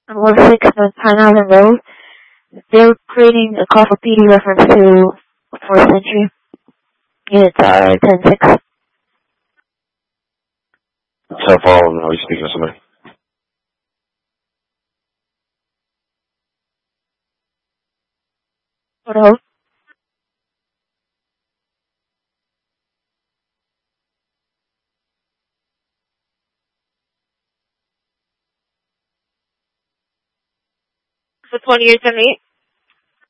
on 106 North Pine Island Road. They're creating a call for PD reference to 4th Century. Units are 10-6. Cell phone, are we speaking to somebody? What hold? For 2878?